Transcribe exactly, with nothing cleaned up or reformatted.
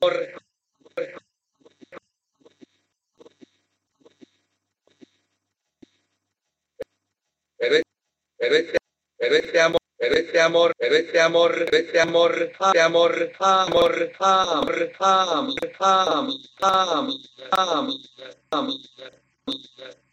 pero este, pero este amor, pero este amor, pero este amor, pero este amor, amor, amor, amor, amor, amor, amor, amor, amor,